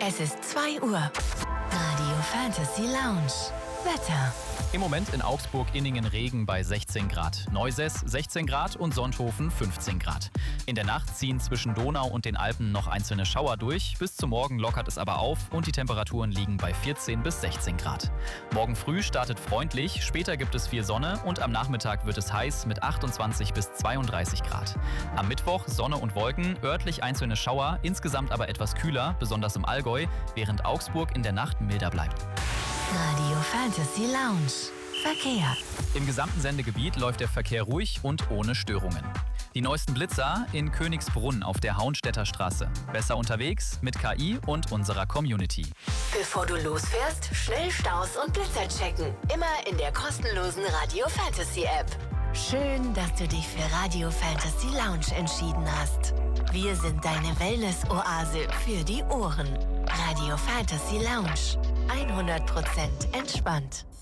Es ist 2 Uhr. Radio Fantasy Lounge. Wetter. Im Moment in Augsburg-Inningen Regen bei 16 Grad, Neusäß 16 Grad und Sonthofen 15 Grad. In der Nacht ziehen zwischen Donau und den Alpen noch einzelne Schauer durch. Bis zum Morgen lockert es aber auf und die Temperaturen liegen bei 14 bis 16 Grad. Morgen früh startet freundlich, später gibt es viel Sonne und am Nachmittag wird es heiß mit 28 bis 32 Grad. Am Mittwoch Sonne und Wolken, örtlich einzelne Schauer, insgesamt aber etwas kühler, besonders im Allgäu, während Augsburg in der Nacht milder bleibt. Radio Fantasy Lounge. Verkehr. Im gesamten Sendegebiet läuft der Verkehr ruhig und ohne Störungen. Die neuesten Blitzer in Königsbrunn auf der Hauenstädter Straße. Besser unterwegs mit KI und unserer Community. Bevor du losfährst, schnell Staus und Blitzer checken. Immer in der kostenlosen Radio Fantasy App. Schön, dass du dich für Radio Fantasy Lounge entschieden hast. Wir sind deine Wellness-Oase für die Ohren. Radio Fantasy Lounge. 100% entspannt.